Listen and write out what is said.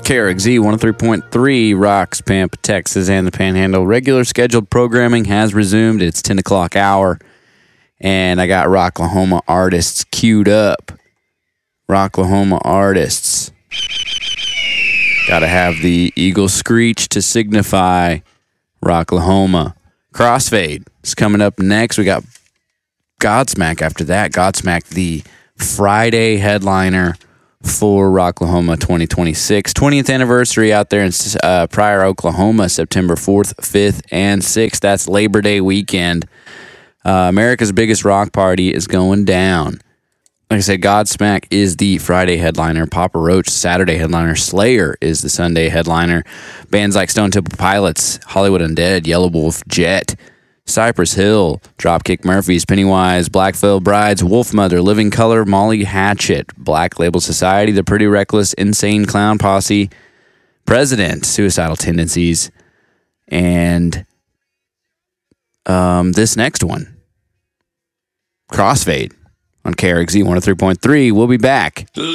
KRXZ 103.3 rocks Pampa, Texas, and the Panhandle. Regular scheduled programming has resumed. It's 10 o'clock hour, and I got Rocklahoma artists queued up. Rocklahoma artists. Got to have the eagle screech to signify Rocklahoma. Crossfade is coming up next. We got Godsmack after that. Godsmack, the Friday headliner for Rocklahoma 2026. 20th anniversary out there in Pryor, Oklahoma, September 4th, 5th, and 6th. That's Labor Day weekend. America's biggest rock party is going down. Like I said, Godsmack is the Friday headliner. Papa Roach, Saturday headliner. Slayer is the Sunday headliner. Bands like Stone Temple Pilots, Hollywood Undead, Yelawolf, Jet, Cypress Hill, Dropkick Murphys, Pennywise, Black Veil Brides, Wolfmother, Living Color, Molly Hatchet, Black Label Society, The Pretty Reckless, Insane Clown Posse, President, Suicidal Tendencies, and this next one, Crossfade on KRXZ 103.3. We'll be back.